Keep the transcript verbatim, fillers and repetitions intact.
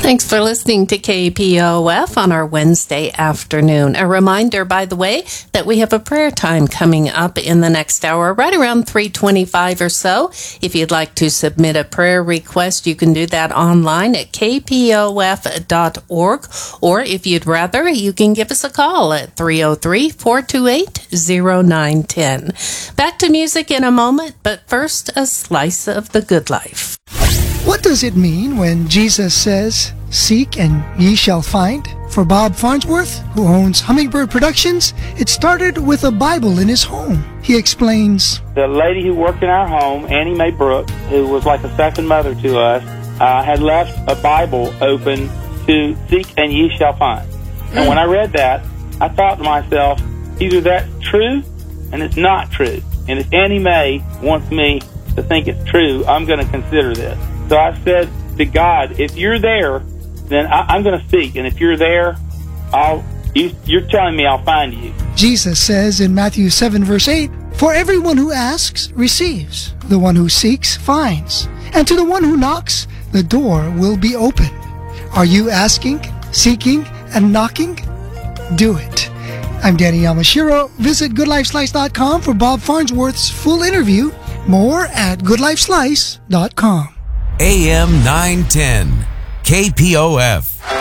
Thanks for listening to K P O F on our Wednesday afternoon. A reminder, by the way, that we have a prayer time coming up in the next hour, right around three twenty-five or so. If you'd like to submit a prayer request, you can do that online at k p o f dot org. Or if you'd rather, you can give us a call at three oh three, four two eight, oh nine one oh. Back to music in a moment, but first, a slice of the good life. What does it mean when Jesus says, "Seek and ye shall find"? For Bob Farnsworth, who owns Hummingbird Productions, it started with a Bible in his home. He explains, the lady who worked in our home, Annie Mae Brooks, who was like a second mother to us, uh, had left a Bible open to seek and ye shall find. And when I read that, I thought to myself, either that's true and it's not true. And if Annie Mae wants me to think it's true, I'm going to consider this. So I said to God, if you're there, then I, I'm going to seek. And if you're there, I'll. You, you're telling me I'll find you. Jesus says in Matthew seven, verse eight, "For everyone who asks receives, the one who seeks finds, and to the one who knocks, the door will be open." Are you asking, seeking, and knocking? Do it. I'm Danny Yamashiro. Visit good life slice dot com for Bob Farnsworth's full interview. More at good life slice dot com. A M nine ten, K P O F.